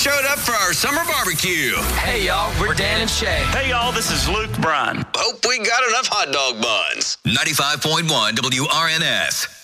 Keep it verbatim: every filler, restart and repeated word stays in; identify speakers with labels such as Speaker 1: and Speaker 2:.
Speaker 1: showed up for our summer barbecue.
Speaker 2: Hey, y'all, we're Dan and Shay.
Speaker 3: Hey, y'all, this is Luke Bryan.
Speaker 1: Hope we got enough hot dog buns.
Speaker 4: ninety-five point one W R N S.